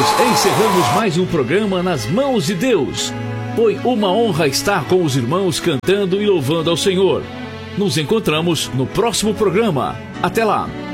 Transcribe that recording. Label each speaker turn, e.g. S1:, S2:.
S1: encerramos mais um programa Nas Mãos de Deus. Foi uma honra estar com os irmãos cantando e louvando ao Senhor. Nos encontramos no próximo programa. Até lá!